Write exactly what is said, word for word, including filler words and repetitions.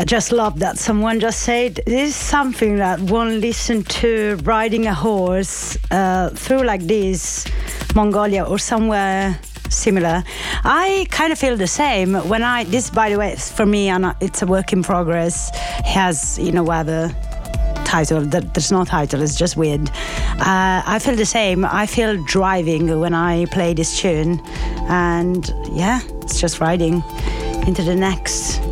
I just love that someone just said this is something that one listen to riding a horse uh, through like this, Mongolia or somewhere similar. I kind of feel the same when I, this by the way, for me, and it's a work in progress, has, you know, whatever title, there's no title, it's just weird. Uh, I feel the same. I feel driving when I play this tune, and yeah, it's just riding into the next.